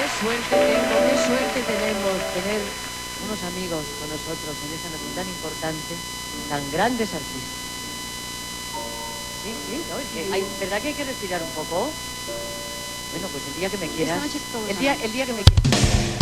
suerte tengo, qué suerte tenemos tener unos amigos con nosotros en esta noche tan importante, tan grandes artistas. Sí, sí, ¿no? ¿Verdad que hay que respirar un poco? Bueno, pues el día que me quieras. Esta noche es todo El día que me quieras.